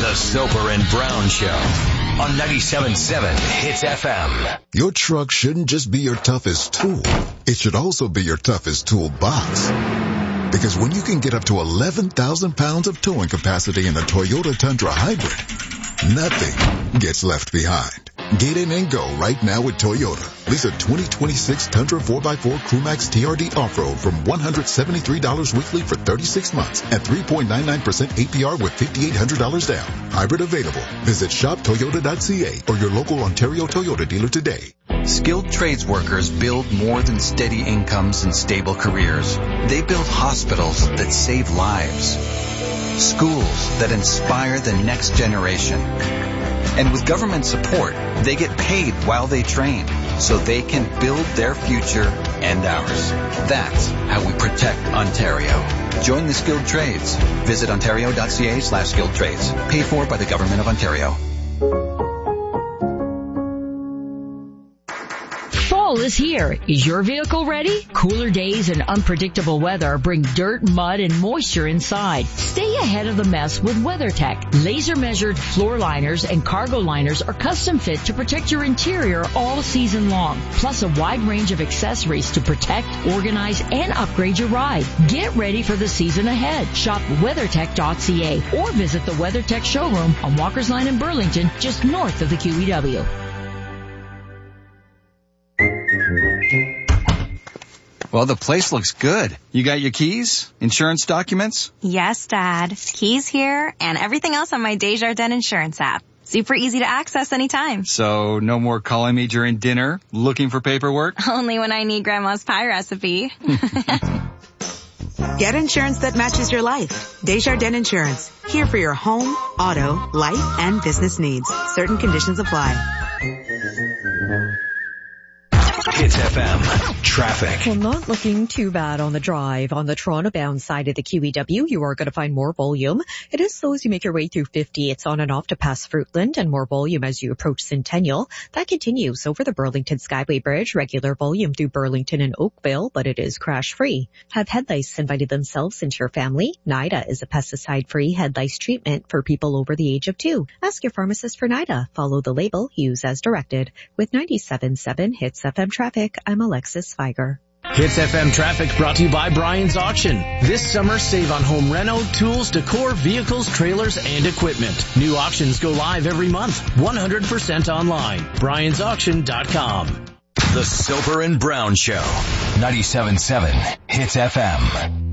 The Soper and Brown Show on 97.7 Hits FM. Your truck shouldn't just be your toughest tool. It should also be your toughest toolbox. Because when you can get up to 11,000 pounds of towing capacity in a Toyota Tundra Hybrid, nothing gets left behind. Get in and go right now with Toyota. Lease a 2026 Tundra 4x4 Crewmax TRD Off-Road from $173 weekly for 36 months at 3.99% APR with $5,800 down. Hybrid available. Visit shoptoyota.ca or your local Ontario Toyota dealer today. Skilled trades workers build more than steady incomes and stable careers. They build hospitals that save lives, schools that inspire the next generation. And with government support, they get paid while they train so they can build their future and ours. That's how we protect Ontario. Join the skilled trades. Visit ontario.ca/skilled trades. Paid for by the Government of Ontario. Fall is here. Is your vehicle ready? Cooler days and unpredictable weather bring dirt, mud, and moisture inside. Stay ahead of the mess with WeatherTech. Laser-measured floor liners and cargo liners are custom fit to protect your interior all season long. Plus a wide range of accessories to protect, organize, and upgrade your ride. Get ready for the season ahead. Shop WeatherTech.ca or visit the WeatherTech showroom on Walker's Line in Burlington, just north of the QEW. Well, the place looks good. You got your keys? Insurance documents? Yes, Dad. Keys here and everything else on my Desjardins Insurance app. Super easy to access anytime. So no more calling me during dinner looking for paperwork? Only when I need Grandma's pie recipe. Get insurance that matches your life. Desjardins Insurance. Here for your home, auto, life, and business needs. Certain conditions apply. Hits FM traffic. Well, not looking too bad on the drive. On the Toronto-bound side of the QEW, you are going to find more volume. It is slow as you make your way through 50. It's on and off to past Fruitland and more volume as you approach Centennial. That continues over the Burlington Skyway Bridge. Regular volume through Burlington and Oakville, but it is crash-free. Have head lice invited themselves into your family? NIDA is a pesticide-free head lice treatment for people over the age of 2. Ask your pharmacist for NIDA. Follow the label. Use as directed. With 97.7 Hits FM traffic, I'm Alexis Feiger. Hits FM traffic brought to you by Brian's Auction. This summer, save on home reno, tools, decor, vehicles, trailers, and equipment. New auctions go live every month. 100% online. Brian'sAuction.com. The Soper and Brown Show. 97.7 Hits FM.